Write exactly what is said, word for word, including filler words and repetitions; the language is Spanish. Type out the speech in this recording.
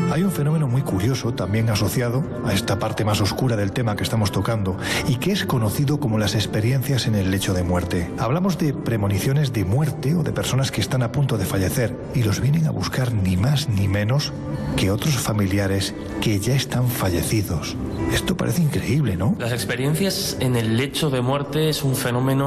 Hay un fenómeno muy curioso también asociado a esta parte más oscura del tema que estamos tocando y que es conocido como las experiencias en el lecho de muerte. Hablamos de premoniciones de muerte o de personas que están a punto de fallecer y los vienen a buscar ni más ni menos que otros familiares que ya están fallecidos. Esto parece increíble, ¿no? Las experiencias en el lecho de muerte es un fenómeno